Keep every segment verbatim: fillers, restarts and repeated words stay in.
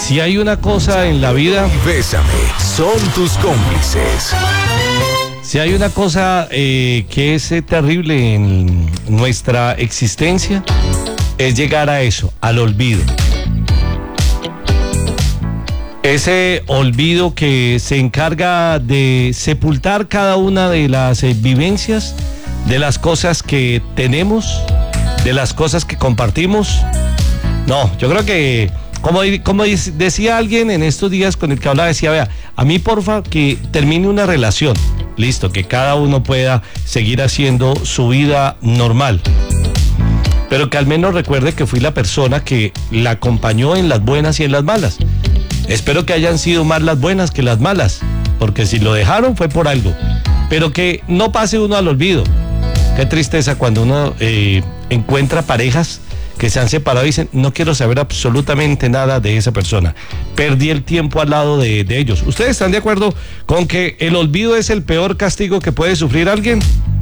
Si hay una cosa en la vida... Bésame, son tus cómplices. Si hay una cosa eh, que es eh, terrible en nuestra existencia, es llegar a eso, al olvido. Ese olvido que se encarga de sepultar cada una de las eh, vivencias, de las cosas que tenemos, de las cosas que compartimos. No, yo creo que, como, como decía alguien en estos días con el que hablaba, decía, vea, a mí porfa que termine una relación, listo, que cada uno pueda seguir haciendo su vida normal, pero que al menos recuerde que fui la persona que la acompañó en las buenas y en las malas. Espero que hayan sido más las buenas que las malas, porque si lo dejaron fue por algo, pero que no pase uno al olvido. Qué tristeza cuando uno eh, encuentra parejas que se han separado y dicen, no quiero saber absolutamente nada de esa persona, perdí el tiempo al lado de, de ellos. ¿Ustedes están de acuerdo con que el olvido es el peor castigo que puede sufrir alguien?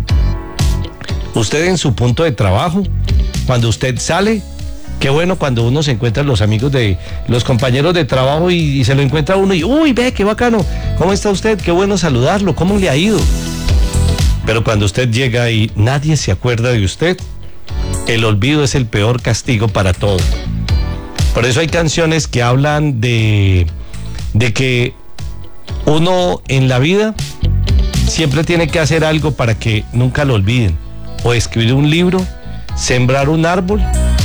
Usted en su punto de trabajo, cuando usted sale, qué bueno cuando uno se encuentra los amigos de los compañeros de trabajo y, y se lo encuentra uno y, uy, ve, qué bacano, ¿cómo está usted? Qué bueno saludarlo, ¿cómo le ha ido? Pero cuando usted llega y nadie se acuerda de usted, el olvido es el peor castigo para todo. Por eso hay canciones que hablan de, de que uno en la vida siempre tiene que hacer algo para que nunca lo olviden. O escribir un libro, sembrar un árbol,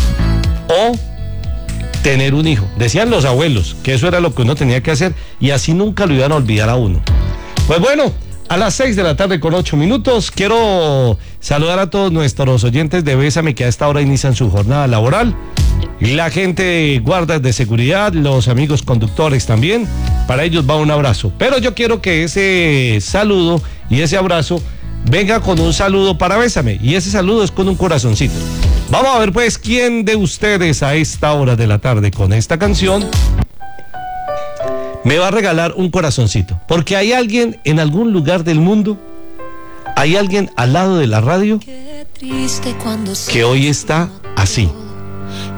o tener un hijo. Decían los abuelos que eso era lo que uno tenía que hacer y así nunca lo iban a olvidar a uno. Pues bueno, a las seis de la tarde con ocho minutos, quiero saludar a todos nuestros oyentes de Bésame que a esta hora inician su jornada laboral. La gente de guardas de seguridad, los amigos conductores también, para ellos va un abrazo. Pero yo quiero que ese saludo y ese abrazo venga con un saludo para Bésame, y ese saludo es con un corazoncito. Vamos a ver pues quién de ustedes a esta hora de la tarde con esta canción me va a regalar un corazoncito, porque hay alguien en algún lugar del mundo, hay alguien al lado de la radio que hoy está así.